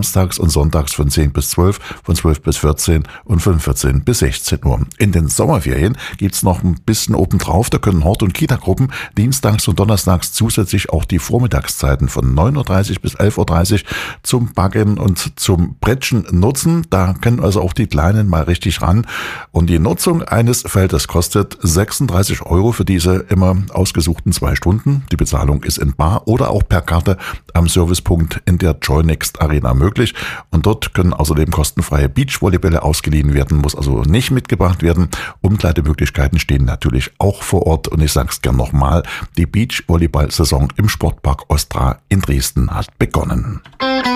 samstags und sonntags von 10 bis 12, von 12 bis 14 und von 14 bis 16 Uhr. In den Sommerferien gibt's noch ein bisschen obendrauf. Da können Hort- und Kita-Gruppen dienstags und donnerstags zusätzlich auch die Vormittagszeiten von 9.30 Uhr bis 11.30 Uhr zum Backen und zum Bretschen nutzen. Da können also auch die Kleinen mal richtig ran. Und die Nutzung eines Feldes kostet 36 Euro für diese immer ausgesuchten 2 Stunden. Die Bezahlung ist in bar oder auch per Karte am Servicepunkt in der Joynext Arena möglich. Und dort können außerdem kostenfreie Beachvolleybälle ausgeliehen werden, muss also nicht mitgebracht werden. Umkleidemöglichkeiten stehen natürlich auch vor Ort. Und ich sag's gern nochmal, die Beachvolleyball-Saison im Sportpark Ostra in Dresden hat begonnen.